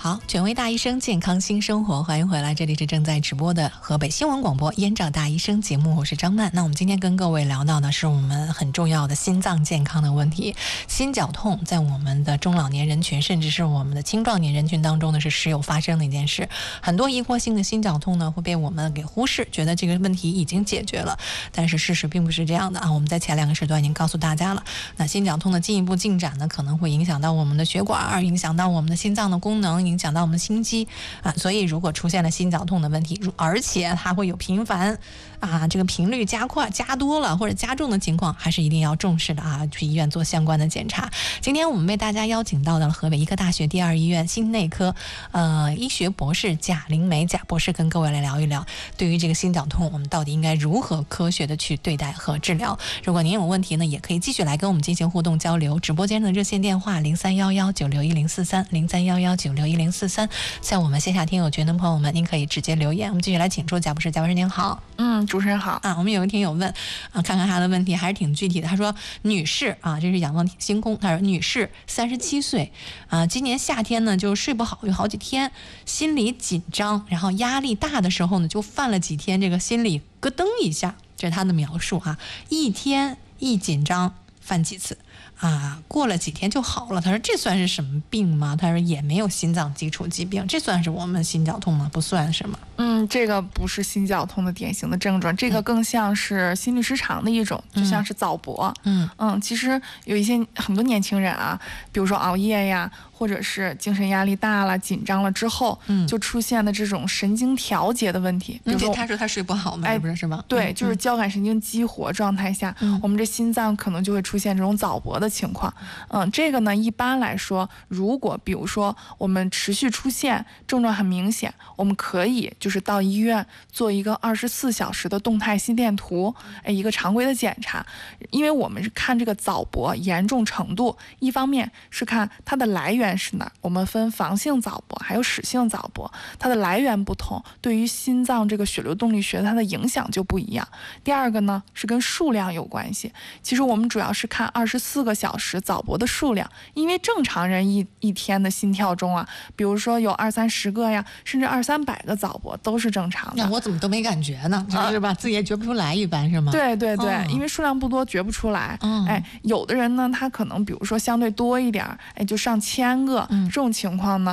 好，权威大医生健康新生活，欢迎回来，这里是正在直播的河北新闻广播燕赵大医生节目，我是张曼。那我们今天跟各位聊到的是我们很重要的心脏健康的问题。心绞痛在我们的中老年人群甚至是我们的青壮年人群当中呢是时有发生的一件事。很多疑惑性的心绞痛呢会被我们给忽视，觉得这个问题已经解决了，但是事实并不是这样的啊。我们在前2个时段已经告诉大家了，那心绞痛的进一步进展呢可能会影响到我们的血管，影响到我们的心脏的功能，影响到我们的心肌啊。所以如果出现了心绞痛的问题，而且它会有频繁啊，这个频率加快、加多了或者加重的情况，还是一定要重视的啊，去医院做相关的检查。今天我们为大家邀请到了河北医科大学第2医院心内科医学博士贾玲梅贾博士，跟各位来聊一聊，对于这个心绞痛，我们到底应该如何科学的去对待和治疗。如果您有问题呢，也可以继续来跟我们进行互动交流。直播间的热线电话0311961043，0311961043。在我们线下听友群的朋友们，您可以直接留言。我们继续来请出贾博士。贾博士您好。 主持人好啊。我们有一听友问啊，看看他的问题还是挺具体的。他说，女士啊，这是仰望星空，他说女士37岁啊，今年夏天呢就睡不好，有好几天心里紧张，然后压力大的时候呢就犯了几天这个心里咯噔一下，这是他的描述啊。一天一紧张犯几次啊，过了几天就好了。他说这算是什么病吗？他说也没有心脏基础疾病，这算是我们心绞痛吗？不算是吗？ 这个不是心绞痛的典型的症状，这个更像是心律失常的一种，就像是早搏。其实有很多年轻人啊，比如说熬夜呀，或者是精神压力大了、紧张了之后，就出现的这种神经调节的问题。比如说他说他睡不好嘛，是吧？ 对，就是交感神经激活状态下，我们这心脏可能就会出现这种早搏的情况。这个呢，一般来说，如果比如说我们持续出现症状很明显，我们可以就是到医院做一个24小时的动态心电图，一个常规的检查。因为我们是看这个早搏严重程度，一方面是看它的来源是哪，我们分房性早搏还有室性早搏，它的来源不同，对于心脏这个血流动力学它的影响就不一样。第二个呢是跟数量有关系，其实我们主要是看24个小时早搏的数量，因为正常人一天的心跳中啊，比如说有20-30个呀，甚至200-300个早搏都是正常的。 那我怎么都没感觉呢？是吧？自己也觉不出来，一般是吗？ 对，因为数量不多，觉不出来。有的人呢，他可能比如说相对多一点，就上1000个，这种情况呢，